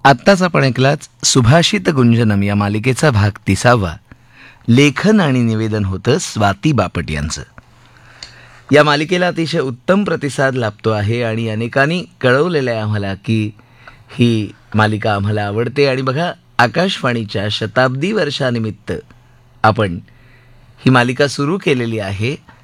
आत्ताच आपण ऐकलाच सुभाषित गुंजनम या मालिकेचा भाग 30वा. लेखन आणि निवेदन होतं स्वाती बापट यांचं. या मालिकेला अतिशय उत्तम प्रतिसाद लाभतो आहे आणि अनेकांनी कळवलेलं आहे आम्हाला की ही मालिका आम्हाला आवडते. आणि बघा, आकाशवाणीच्या शताब्दी वर्षानिमित्त आपण ही मालिका सुरू केलेली आहे